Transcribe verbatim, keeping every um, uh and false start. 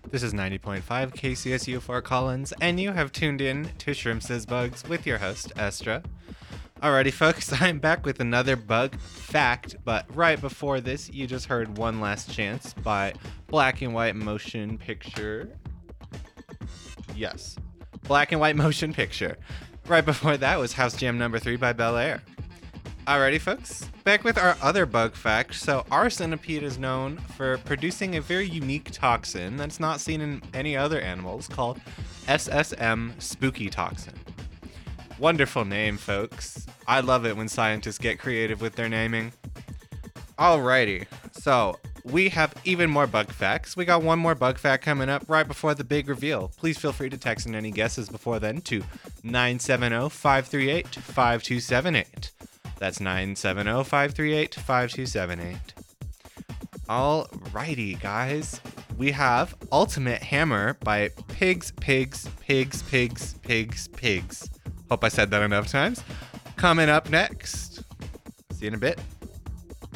This is ninety point five K C S U Fort Collins, and you have tuned in to Shrimp Says Bugs with your host, Estra. Alrighty, folks, I'm back with another bug fact, but right before this, you just heard One Last Chance by Black and White Motion Picture. Yes, Black and White Motion Picture. Right before that was House Jam Number three by Bel Air. Alrighty, folks, back with our other bug fact. So our centipede is known for producing a very unique toxin that's not seen in any other animals called S S M spooky toxin. Wonderful name, folks. I love it when scientists get creative with their naming. Alrighty, so we have even more bug facts. We got one more bug fact coming up right before the big reveal. Please feel free to text in any guesses before then to nine seven zero, five three eight, five two seven eight. That's nine seven zero, five three eight, five two seven eight. Alrighty, guys. We have Ultimate Hammer by Pigs, Pigs, Pigs, Pigs, Pigs, Pigs. Hope I said that enough times. Coming up next. See you in a bit.